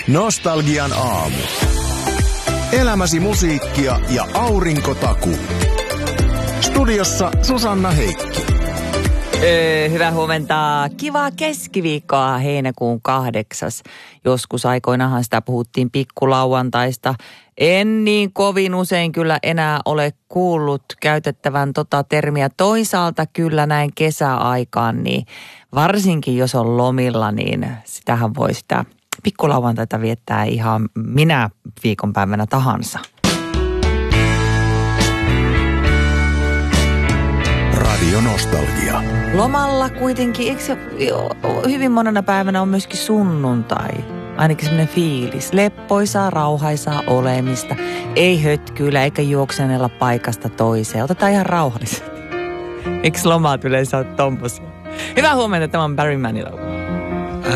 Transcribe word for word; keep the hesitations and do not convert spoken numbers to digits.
Nostalgian aamu. Elämäsi musiikkia ja aurinkotaku. Studiossa Susanna Heikki. Öö, hyvää huomenta. Kivaa keskiviikkoa heinäkuun kahdeksas. Joskus aikoinahan sitä puhuttiin pikkulauantaista. En niin kovin usein kyllä enää ole kuullut käytettävän tota termiä. Toisaalta kyllä näin kesäaikaan, niin varsinkin jos on lomilla, niin sitähän voi sitä pikkulauantaita viettää ihan minä viikonpäivänä tahansa. Radio Nostalgia. Lomalla kuitenkin, eikö se hyvin monena päivänä on myöskin sunnuntai? Ainakin semmoinen fiilis. Leppoisaa, rauhaisaa olemista. Ei hötkyillä eikä juoksenella paikasta toiseen. Otetaan ihan rauhallisesti. Eikö lomaa yleensä ole tommosia? Hyvää huomenta, tämä on Barry Manilow.